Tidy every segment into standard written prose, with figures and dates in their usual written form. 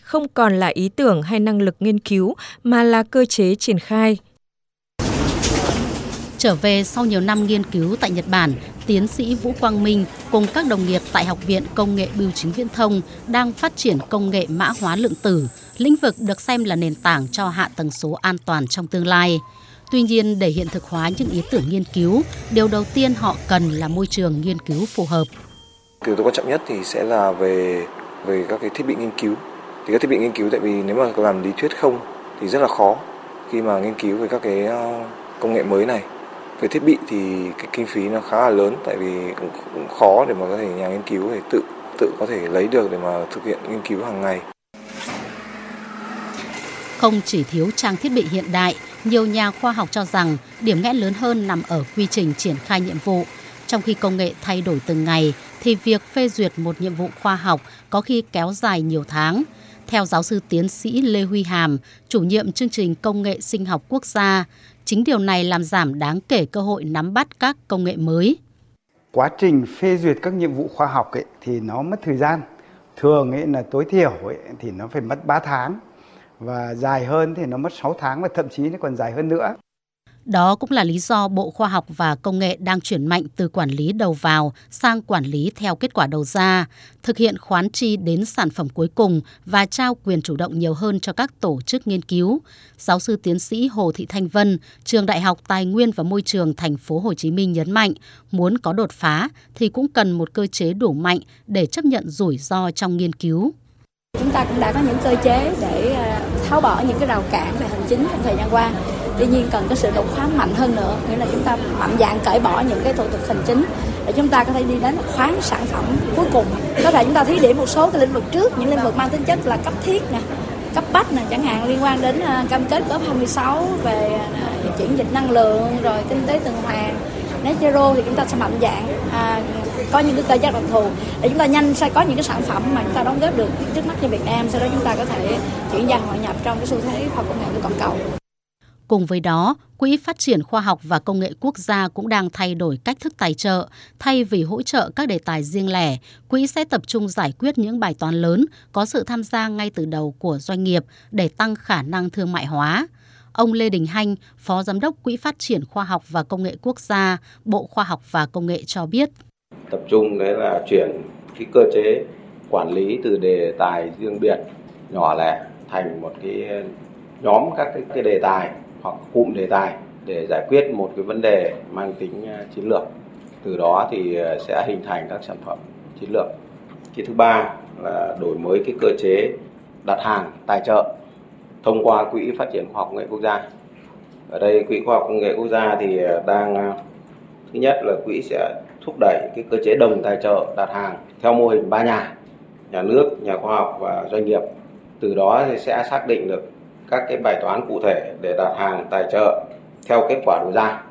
không còn là ý tưởng hay năng lực nghiên cứu mà là cơ chế triển khai. Trở về sau nhiều năm nghiên cứu tại Nhật Bản, tiến sĩ Vũ Quang Minh cùng các đồng nghiệp tại Học viện Công nghệ Bưu chính Viễn thông đang phát triển công nghệ mã hóa lượng tử, lĩnh vực được xem là nền tảng cho hạ tầng số an toàn trong tương lai. Tuy nhiên, để hiện thực hóa những ý tưởng nghiên cứu, điều đầu tiên họ cần là môi trường nghiên cứu phù hợp. Yếu tố quan trọng nhất thì sẽ là về các cái thiết bị nghiên cứu. Thì các thiết bị nghiên cứu, tại vì nếu mà làm lý thuyết không thì rất là khó khi mà nghiên cứu về các cái công nghệ mới này. Về thiết bị thì cái kinh phí nó khá là lớn, tại vì cũng khó để mà có thể nhà nghiên cứu để tự có thể lấy được để mà thực hiện nghiên cứu hàng ngày. Không chỉ thiếu trang thiết bị hiện đại, nhiều nhà khoa học cho rằng điểm nghẽn lớn hơn nằm ở quy trình triển khai nhiệm vụ. Trong khi công nghệ thay đổi từng ngày, thì việc phê duyệt một nhiệm vụ khoa học có khi kéo dài nhiều tháng. Theo giáo sư tiến sĩ Lê Huy Hàm, chủ nhiệm chương trình công nghệ sinh học quốc gia, chính điều này làm giảm đáng kể cơ hội nắm bắt các công nghệ mới. Quá trình phê duyệt các nhiệm vụ khoa học thì nó mất thời gian. Thường là tối thiểu thì nó phải mất 3 tháng. Và dài hơn thì nó mất 6 tháng và thậm chí nó còn dài hơn nữa. Đó cũng là lý do Bộ Khoa học và Công nghệ đang chuyển mạnh từ quản lý đầu vào sang quản lý theo kết quả đầu ra, thực hiện khoán chi đến sản phẩm cuối cùng và trao quyền chủ động nhiều hơn cho các tổ chức nghiên cứu. Giáo sư tiến sĩ Hồ Thị Thanh Vân, Trường Đại học Tài nguyên và Môi trường Thành phố Hồ Chí Minh nhấn mạnh, muốn có đột phá thì cũng cần một cơ chế đủ mạnh để chấp nhận rủi ro trong nghiên cứu. Chúng ta cũng đã có những cơ chế để tháo bỏ những cái rào cản về hành chính trong thời gian qua. Tuy nhiên cần có sự đột phá mạnh hơn nữa, nghĩa là chúng ta mạnh dạn cởi bỏ những cái thủ tục hành chính để chúng ta có thể đi đến khoán sản phẩm cuối cùng. Có thể chúng ta thí điểm một số cái lĩnh vực trước, những lĩnh vực mang tính chất là cấp thiết nè, cấp bách nè, chẳng hạn liên quan đến cam kết COP26 về chuyển dịch năng lượng, rồi kinh tế tuần hoàn, net zero thì chúng ta sẽ mạnh dạn có những cái cơ chế đặc thù để chúng ta nhanh sẽ có những cái sản phẩm mà chúng ta đóng góp được trước mắt cho Việt Nam, sau đó chúng ta có thể chuyển giao hội nhập trong cái xu thế khoa học công nghệ của toàn cầu. Cùng với đó, Quỹ Phát triển Khoa học và Công nghệ Quốc gia cũng đang thay đổi cách thức tài trợ. Thay vì hỗ trợ các đề tài riêng lẻ, Quỹ sẽ tập trung giải quyết những bài toán lớn có sự tham gia ngay từ đầu của doanh nghiệp để tăng khả năng thương mại hóa. Ông Lê Đình Hanh, Phó Giám đốc Quỹ Phát triển Khoa học và Công nghệ Quốc gia, Bộ Khoa học và Công nghệ cho biết. Tập trung đấy là chuyển cái cơ chế quản lý từ đề tài riêng biệt nhỏ lẻ thành một cái nhóm các cái đề tài hoặc cụm đề tài để giải quyết một cái vấn đề mang tính chiến lược. Từ đó thì sẽ hình thành các sản phẩm chiến lược. Cái thứ ba là đổi mới cái cơ chế đặt hàng tài trợ thông qua Quỹ Phát triển Khoa học Công nghệ Quốc gia. Ở đây Quỹ Khoa học Công nghệ Quốc gia thì đang thứ nhất là quỹ sẽ thúc đẩy cái cơ chế đồng tài trợ đặt hàng theo mô hình 3 nhà nước, nhà khoa học và doanh nghiệp. Từ đó thì sẽ xác định được các cái bài toán cụ thể để đặt hàng tài trợ theo kết quả đầu ra.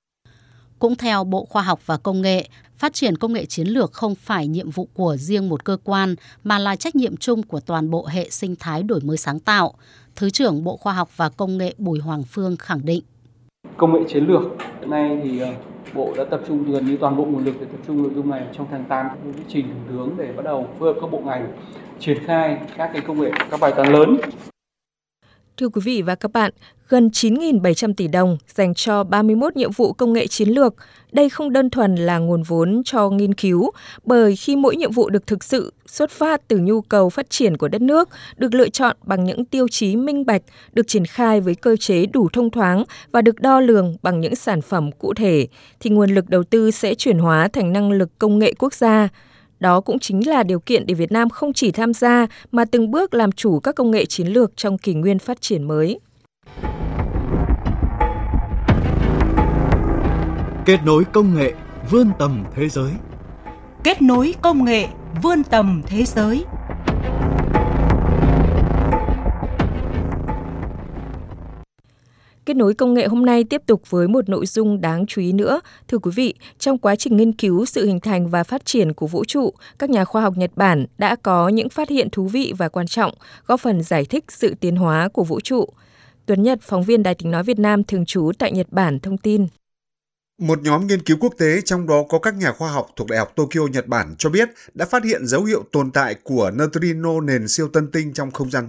Cũng theo Bộ Khoa học và Công nghệ, phát triển công nghệ chiến lược không phải nhiệm vụ của riêng một cơ quan mà là trách nhiệm chung của toàn bộ hệ sinh thái đổi mới sáng tạo. Thứ trưởng Bộ Khoa học và Công nghệ Bùi Hoàng Phương khẳng định. Công nghệ chiến lược hiện nay thì Bộ đã tập trung gần như toàn bộ nguồn lực để tập trung nội dung này trong tháng 8 với trình Thủ tướng để bắt đầu phối hợp các bộ ngành triển khai các cái công nghệ, các bài toán lớn. Thưa quý vị và các bạn, gần 9.700 tỷ đồng dành cho 31 nhiệm vụ công nghệ chiến lược. Đây không đơn thuần là nguồn vốn cho nghiên cứu, bởi khi mỗi nhiệm vụ được thực sự xuất phát từ nhu cầu phát triển của đất nước, được lựa chọn bằng những tiêu chí minh bạch, được triển khai với cơ chế đủ thông thoáng và được đo lường bằng những sản phẩm cụ thể, thì nguồn lực đầu tư sẽ chuyển hóa thành năng lực công nghệ quốc gia. Đó cũng chính là điều kiện để Việt Nam không chỉ tham gia mà từng bước làm chủ các công nghệ chiến lược trong kỷ nguyên phát triển mới. Kết nối công nghệ vươn tầm thế giới. Kết nối công nghệ vươn tầm thế giới. Kết nối công nghệ hôm nay tiếp tục với một nội dung đáng chú ý nữa. Thưa quý vị, trong quá trình nghiên cứu sự hình thành và phát triển của vũ trụ, các nhà khoa học Nhật Bản đã có những phát hiện thú vị và quan trọng, góp phần giải thích sự tiến hóa của vũ trụ. Tuấn Nhật, phóng viên Đài Tiếng nói Việt Nam thường trú tại Nhật Bản thông tin. Một nhóm nghiên cứu quốc tế, trong đó có các nhà khoa học thuộc Đại học Tokyo, Nhật Bản cho biết đã phát hiện dấu hiệu tồn tại của neutrino nền siêu tân tinh trong không gian